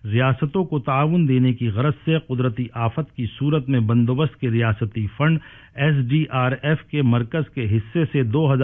ریاستوں کو تعاون دینے کی غرض سے قدرتی آفت کی صورت میں بندوبست کے ریاستی فنڈ SDRF کے مرکز کے حصے سے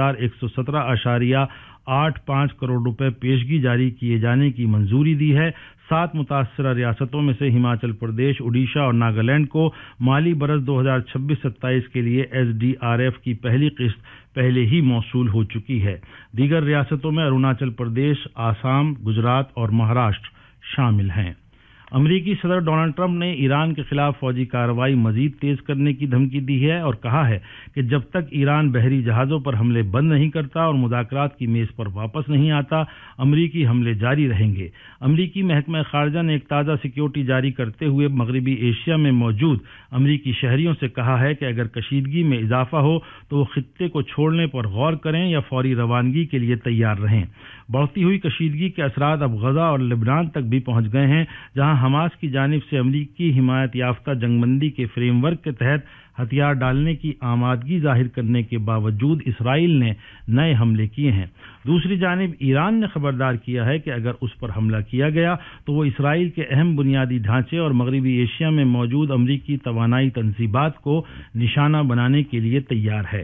2117.85 کروڑ روپے پیشگی جاری کیے جانے کی منظوری دی ہے. 7 متاثرہ ریاستوں میں سے ہماچل پردیش، اڈیشہ اور ناگالینڈ کو مالی برس 2026-27 کے لیے SDRF کی پہلی قسط پہلے ہی موصول ہو چکی ہے. دیگر ریاستوں میں اروناچل پردیش، آسام، گجرات اور مہاراشٹر شامل ہیں. امریکی صدر ڈونلڈ ٹرمپ نے ایران کے خلاف فوجی کارروائی مزید تیز کرنے کی دھمکی دی ہے اور کہا ہے کہ جب تک ایران بحری جہازوں پر حملے بند نہیں کرتا اور مذاکرات کی میز پر واپس نہیں آتا، امریکی حملے جاری رہیں گے. امریکی محکمہ خارجہ نے ایک تازہ سیکیورٹی جاری کرتے ہوئے مغربی ایشیا میں موجود امریکی شہریوں سے کہا ہے کہ اگر کشیدگی میں اضافہ ہو تو وہ خطے کو چھوڑنے پر غور کریں یا فوری روانگی کے لیے تیار رہیں. بڑھتی ہوئی کشیدگی کے اثرات اب غزہ اور لبنان تک بھی پہنچ گئے ہیں، جہاں حماس کی جانب سے امریکی حمایت یافتہ جنگ بندی کے فریم ورک کے تحت ہتھیار ڈالنے کی آمادگی ظاہر کرنے کے باوجود اسرائیل نے نئے حملے کیے ہیں. دوسری جانب ایران نے خبردار کیا ہے کہ اگر اس پر حملہ کیا گیا تو وہ اسرائیل کے اہم بنیادی ڈھانچے اور مغربی ایشیا میں موجود امریکی توانائی تنصیبات کو نشانہ بنانے کے لیے تیار ہے.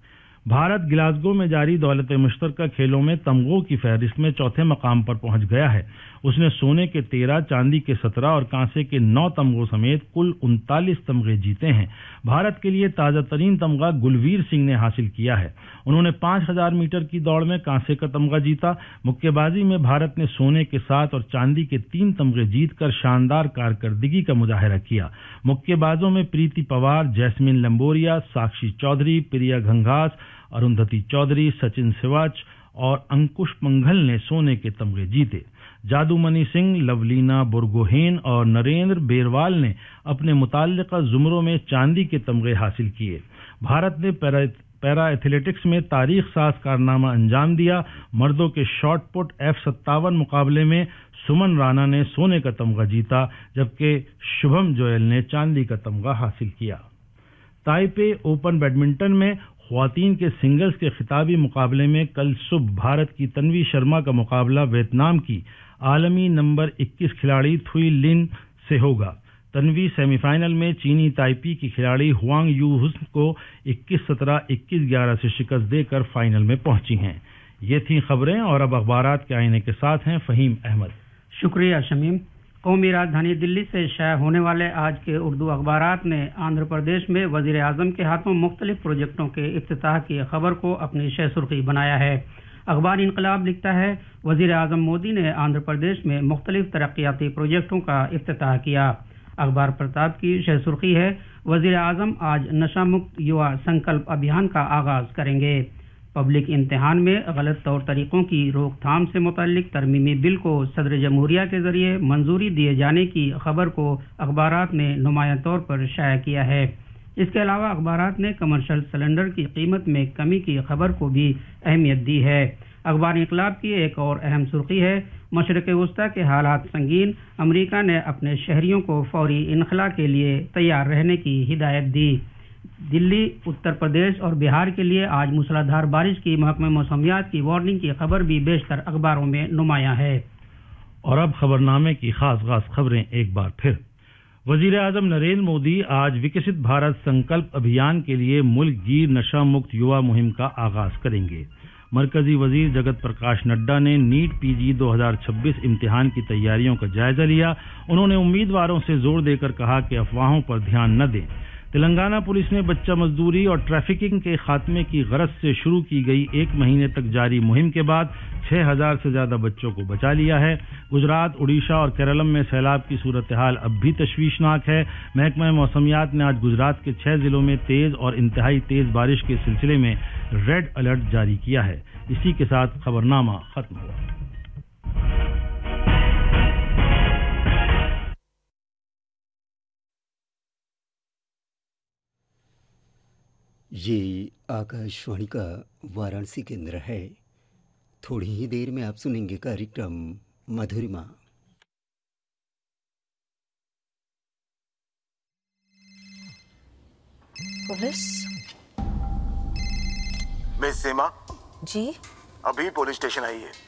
بھارت گلاسگو میں جاری دولت مشترکہ کھیلوں میں تمغوں کی فہرست میں چوتھے مقام پر پہنچ گیا ہے. اس نے سونے کے 13، چاندی کے 17 اور کانسے کے 9 تمغوں سمیت کل 39 تمغے جیتے ہیں. بھارت کے لیے تازہ ترین تمغہ گلویر سنگھ نے حاصل کیا ہے. انہوں نے 5000 میٹر کی دوڑ میں کانسے کا تمغہ جیتا. مکے بازی میں بھارت نے سونے کے 7 اور چاندی کے 3 تمغے جیت کر شاندار کارکردگی کا مظاہرہ کیا. مکے بازوں میں پریتی پوار، جیسمین لمبوریا، ساکشی چودھری، پریا گھنگھاس، اروندھتی چودھری، سچن سواچ اور انکش پنگھل نے سونے کے تمغے جیتے. جادو منی سنگھ، لولینا بورگوہین اور نریندر بیروال نے اپنے متعلقہ زمروں میں چاندی کے تمغے حاصل کیے. بھارت نے پیرا ایتھلیٹکس میں تاریخ ساز کارنامہ انجام دیا. مردوں کے شاٹ پٹ F57 مقابلے میں سمن رانا نے سونے کا تمغہ جیتا جبکہ شبھم جویل نے چاندی کا تمغہ حاصل کیا. تائپے اوپن بیڈمنٹن میں خواتین کے سنگلز کے خطابی مقابلے میں کل صبح بھارت کی تنوی شرما کا مقابلہ ویتنام کی عالمی نمبر 21 کھلاڑی تھوئی لن سے ہوگا. تنوی سیمی فائنل میں چینی تائپی کی کھلاڑی ہوانگ یو حسن کو 21-17، 21-11 سے شکست دے کر فائنل میں پہنچی ہیں. یہ تھیں خبریں اور اب اخبارات کے آئینے کے ساتھ ہیں فہیم احمد. شکریہ شمیم. قومی راجدھانی دلی سے شائع ہونے والے آج کے اردو اخبارات نے آندھرا پردیش میں وزیر اعظم کے ہاتھوں مختلف پروجیکٹوں کے افتتاح کی خبر کو اپنی شہ سرخی بنایا ہے. اخبار انقلاب لکھتا ہے وزیر اعظم مودی نے آندھرا پردیش میں مختلف ترقیاتی پروجیکٹوں کا افتتاح کیا. اخبار پرتاب کی شہ سرخی ہے وزیر اعظم آج نشہ مکت یوا سنکلپ ابھیان کا آغاز کریں گے. پبلک امتحان میں غلط طور طریقوں کی روک تھام سے متعلق ترمیمی بل کو صدر جمہوریہ کے ذریعے منظوری دیے جانے کی خبر کو اخبارات نے نمایاں طور پر شائع کیا ہے. اس کے علاوہ اخبارات نے کمرشل سلنڈر کی قیمت میں کمی کی خبر کو بھی اہمیت دی ہے. اخبار انقلاب کی ایک اور اہم سرخی ہے مشرق وسطی کے حالات سنگین، امریکہ نے اپنے شہریوں کو فوری انخلاء کے لیے تیار رہنے کی ہدایت دی. دلی، اتر پردیش اور بہار کے لیے آج موسلادھار بارش کی محکمہ موسمیات کی وارننگ کی خبر بھی بیشتر اخباروں میں نمایاں ہے. اور اب خبرنامے کی خاص خبریں ایک بار پھر. وزیر اعظم نریندر مودی آج وکست بھارت سنکلپ ابھیان کے لیے ملک گیر نشہ مکت یوا مہم کا آغاز کریں گے. مرکزی وزیر جگت پرکاش نڈا نے نیٹ PG 2026 امتحان کی تیاریوں کا جائزہ لیا. انہوں نے امیدواروں سے زور دے کر کہا کہ افواہوں پر دھیان نہ دیں. تلنگانہ پولیس نے بچہ مزدوری اور ٹریفکنگ کے خاتمے کی غرض سے شروع کی گئی 1 مہینے تک جاری مہم کے بعد 6000 سے زیادہ بچوں کو بچا لیا ہے. گجرات، اڈیشہ اور کیرالم میں سیلاب کی صورتحال اب بھی تشویشناک ہے. محکمہ موسمیات نے آج گجرات کے 6 ضلعوں میں تیز اور انتہائی تیز بارش کے سلسلے میں ریڈ الرٹ جاری کیا ہے. اسی کے ساتھ خبرنامہ ختم ہوا. یہ آکاشوانی کا وارانسی کیندر ہے. تھوڑی ہی دیر میں آپ سنیں گے کاریکرم مدھورما. پولیس؟ مس سیما جی؟ ابھی پولیس اسٹیشن آئی ہے.